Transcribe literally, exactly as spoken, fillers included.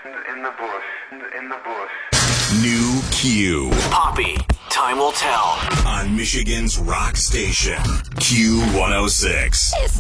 In the bush. In the bush. New Q. Poppy, time will tell. On Michigan's rock station, Q one oh six.